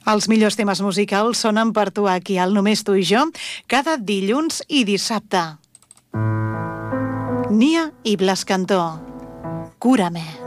Els millors temes musicals sonen per tu aquí, al Només tu i jo, cada dilluns i dissabte. Nia i Blas Cantó, Cúrame.